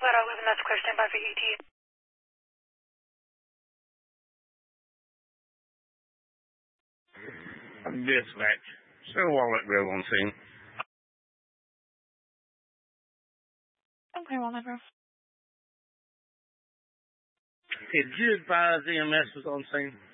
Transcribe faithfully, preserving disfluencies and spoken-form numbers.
Flat eleven, that's clear. Stand by for E T. Dispatch. Sir Walnut Grove on scene. Okay, Walnut Grove. Did you advise E M S was on scene?